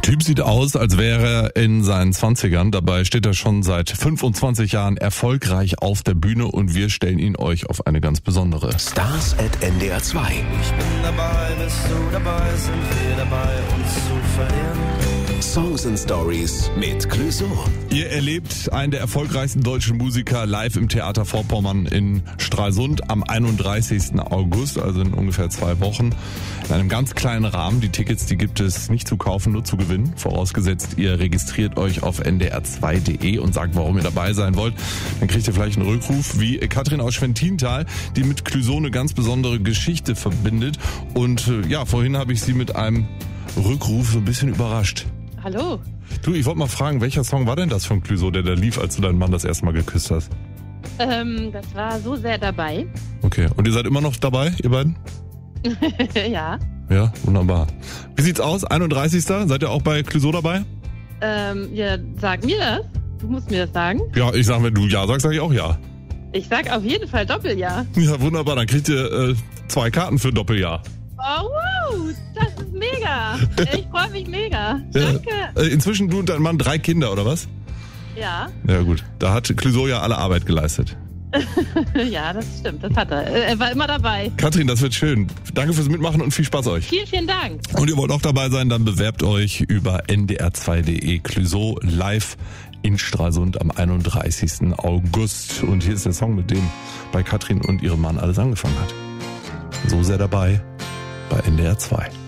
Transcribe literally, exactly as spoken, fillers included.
Typ sieht aus, als wäre er in seinen zwanzigern. Dabei steht er schon seit fünfundzwanzig Jahren erfolgreich auf der Bühne und wir stellen ihn euch auf eine ganz besondere. Stars at N D R zwei. Ich bin dabei, bist du dabei, sind wir dabei, uns zu verlieren. Songs and Stories mit Clouseau. Ihr erlebt einen der erfolgreichsten deutschen Musiker live im Theater Vorpommern in Stralsund am einunddreißigsten August, also in ungefähr zwei Wochen. In einem ganz kleinen Rahmen. Die Tickets, die gibt es nicht zu kaufen, nur zu gewinnen. Vorausgesetzt, ihr registriert euch auf n d r zwei punkt d e und sagt, warum ihr dabei sein wollt. Dann kriegt ihr vielleicht einen Rückruf wie Katrin aus Schwentintal, die mit Clouseau eine ganz besondere Geschichte verbindet. Und ja, vorhin habe ich sie mit einem Rückruf so ein bisschen überrascht. Hallo. Du, ich wollte mal fragen, welcher Song war denn das von Clouseau, der da lief, als du deinen Mann das erste Mal geküsst hast? Ähm, das war so sehr dabei. Okay, und ihr seid immer noch dabei, ihr beiden? Ja. Ja, wunderbar. Wie sieht's aus? einunddreißigsten Seid ihr auch bei Clouseau dabei? Ähm, ja, sag mir das. Du musst mir das sagen. Ja, ich sag, wenn du ja sagst, sag ich auch ja. Ich sag auf jeden Fall Doppeljahr. Ja, wunderbar, dann kriegt ihr äh, zwei Karten für Doppeljahr. Oh, wow, das ist mega. Ich freue mich mega. Ja. Danke. Äh, inzwischen du und dein Mann drei Kinder, oder was? Ja. Ja gut, da hat Clouseau ja alle Arbeit geleistet. Ja, das stimmt, das hat er. Er war immer dabei. Katrin, das wird schön. Danke fürs Mitmachen und viel Spaß euch. Vielen, vielen Dank. Und ihr wollt auch dabei sein, dann bewerbt euch über n d r zwei punkt d e. Clouseau live in Stralsund am einunddreißigsten August. Und hier ist der Song, mit dem bei Katrin und ihrem Mann alles angefangen hat. So sehr dabei bei N D R zwei.